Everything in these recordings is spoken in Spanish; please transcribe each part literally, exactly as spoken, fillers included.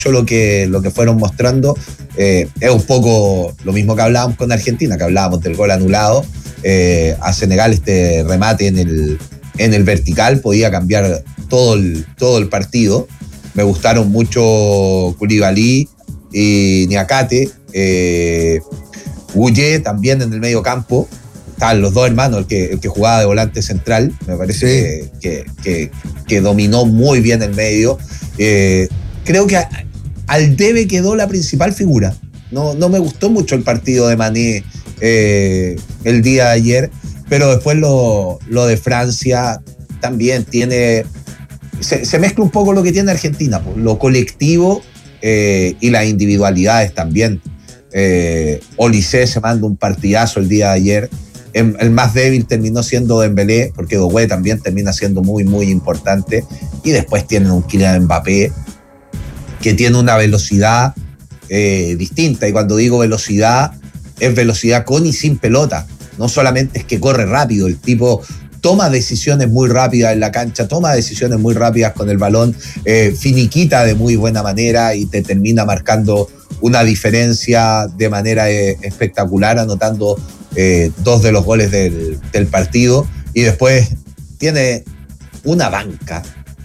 lo que, lo que fueron mostrando. Eh, es un poco lo mismo que hablábamos con Argentina, que hablábamos del gol anulado. Eh, a Senegal este remate en el, en el vertical podía cambiar todo el, todo el partido. Me gustaron mucho Koulibaly y Niakate. Eh, Gueye también en el medio campo. Estaban los dos hermanos, el que, el que jugaba de volante central. Me parece sí. que, que, que dominó muy bien el medio. Eh, creo que a, al debe quedó la principal figura. No, no me gustó mucho el partido de Mané eh, el día de ayer, pero después lo, lo de Francia también tiene... Se, se mezcla un poco lo que tiene Argentina, pues, lo colectivo eh, y las individualidades también. Eh, Olise se manda un partidazo el día de ayer. El, el más débil terminó siendo Dembélé, porque Doué también termina siendo muy, muy importante. Y después tienen un Kylian Mbappé que tiene una velocidad eh, distinta. Y cuando digo velocidad, es velocidad con y sin pelota. No solamente es que corre rápido, el tipo toma decisiones muy rápidas en la cancha, toma decisiones muy rápidas con el balón, eh, finiquita de muy buena manera y te termina marcando una diferencia de manera eh, espectacular, anotando eh, dos de los goles del, del partido. Y después tiene una banca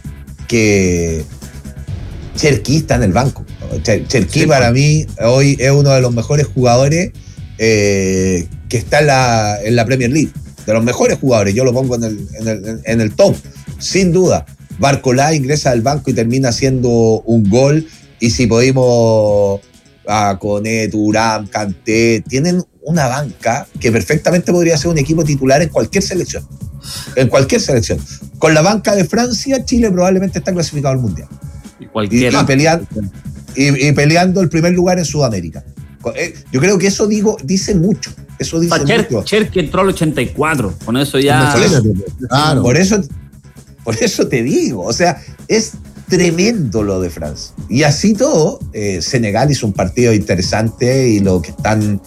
que Cherki está en el banco. Cherki sí, para mí hoy es uno de los mejores jugadores eh, que está en la, en la Premier League. De los mejores jugadores, yo lo pongo en el, en el, en el top, sin duda. Barcola ingresa al banco y termina haciendo un gol. Y si podemos, ah, Koné, Thuram, Kanté, tienen una banca que perfectamente podría ser un equipo titular en cualquier selección. En cualquier selección. Con la banca de Francia, Chile probablemente está clasificado al Mundial. Y, cualquiera. y, y, peleando, y, y peleando el primer lugar en Sudamérica. Yo creo que eso digo, dice mucho. Eso dice Cher, mucho. Cherki entró al ochenta y cuatro. Con eso ya. Por eso, claro. por, eso, por eso te digo. O sea, es tremendo lo de Francia. Y así todo, eh, Senegal hizo un partido interesante y lo que están.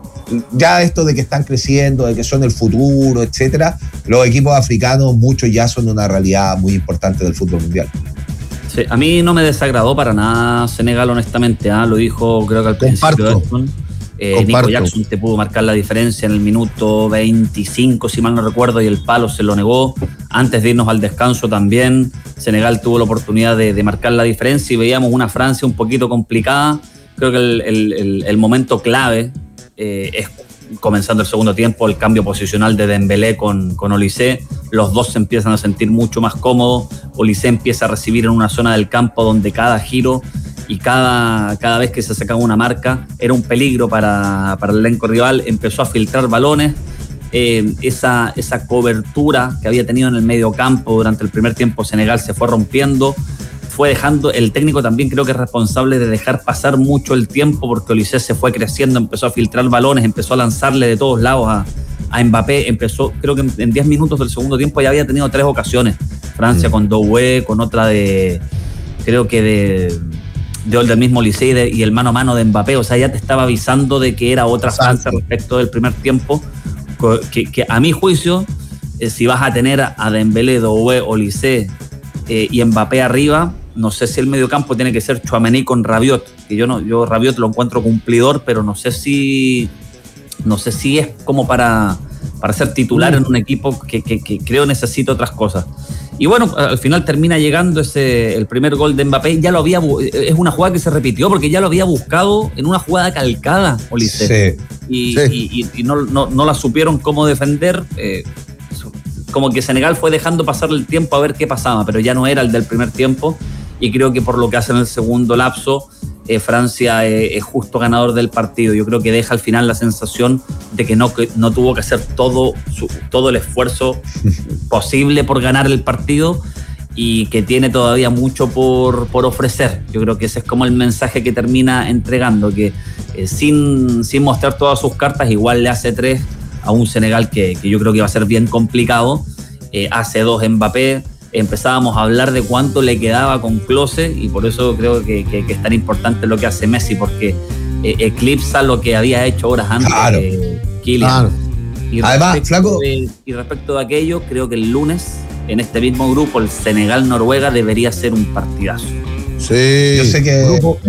Ya esto de que están creciendo, de que son el futuro, etcétera, los equipos africanos, muchos ya son una realidad muy importante del fútbol mundial. Sí, a mí no me desagradó para nada Senegal, honestamente. ¿eh? Lo dijo, creo que al principio. Eh, Nico Jackson te pudo marcar la diferencia en el minuto veinticinco, si mal no recuerdo, y el palo se lo negó. Antes de irnos al descanso también, Senegal tuvo la oportunidad de, de marcar la diferencia y veíamos una Francia un poquito complicada. Creo que el, el, el, el momento clave eh, es comenzando el segundo tiempo, el cambio posicional de Dembélé con, con Olise. Los dos se empiezan a sentir mucho más cómodos. Olise empieza a recibir en una zona del campo donde cada giro y cada, cada vez que se sacaba una marca era un peligro para, para el elenco rival. Empezó a filtrar balones. Eh, esa, esa cobertura que había tenido en el medio campo durante el primer tiempo Senegal se fue rompiendo. Fue dejando, el técnico también creo que es responsable de dejar pasar mucho el tiempo, porque Olise se fue creciendo, empezó a filtrar balones, empezó a lanzarle de todos lados a, a Mbappé. Empezó, creo que en diez minutos del segundo tiempo ya había tenido tres ocasiones. Francia mm. con Doué, con otra de, creo que de... de del mismo Olise y, de, y el mano a mano de Mbappé. O sea, ya te estaba avisando de que era otra Francia respecto del primer tiempo, que, que a mi juicio, eh, si vas a tener a Dembélé, Doué, Olise eh, y Mbappé arriba, no sé si el mediocampo tiene que ser Tchouaméni con Rabiot, que yo no, yo Rabiot lo encuentro cumplidor, pero no sé si no sé si es como para, para ser titular mm. en un equipo que, que, que creo necesita otras cosas. Y bueno, al final termina llegando ese, el primer gol de Mbappé. Ya lo había, es una jugada que se repitió porque ya lo había buscado en una jugada calcada, Olise. Sí, y, sí. y, y, y no, no, no la supieron cómo defender. Eh, como que Senegal fue dejando pasar el tiempo a ver qué pasaba, pero ya no era el del primer tiempo. Y creo que por lo que hace en el segundo lapso, eh, Francia eh, es justo ganador del partido. Yo creo que deja al final la sensación de que no, que no tuvo que hacer todo, su, todo el esfuerzo posible por ganar el partido y que tiene todavía mucho por, por ofrecer. Yo creo que ese es como el mensaje que termina entregando, que eh, sin, sin mostrar todas sus cartas igual le hace tres a un Senegal que, que yo creo que va a ser bien complicado. Eh, hace dos Mbappé. Empezábamos a hablar de cuánto le quedaba con Klose y por eso creo que, que, que es tan importante lo que hace Messi, porque eh, eclipsa lo que había hecho horas antes claro, eh, Kylian. Claro. Y Además, respecto flaco. De, y respecto de aquello, creo que el lunes, en este mismo grupo, el Senegal-Noruega debería ser un partidazo. Sí, Sí. Yo sé que... Grupo,